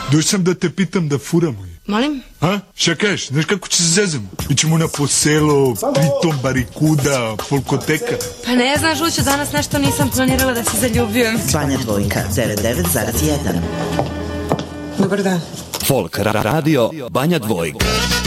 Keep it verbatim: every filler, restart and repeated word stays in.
Došao sam da te pitam da furamo. Molim? A? Šta kažeš? Znaš kako će se zezamo? Ićemo na poselo, pritom barikuda, folkoteka. Pa ne znam, Žuću, danas nešto nisam planirala da se zaljubljujem. Banja Dvojka, devedeset devet zarez jedan. Dobar dan. Folk radio Banja Dvojka.